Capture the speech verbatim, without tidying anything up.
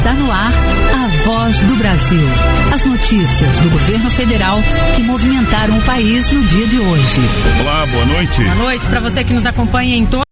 Está no ar a Voz do Brasil. As notícias do governo federal que movimentaram o país no dia de hoje. Olá, boa noite. Boa noite para você que nos acompanha em todo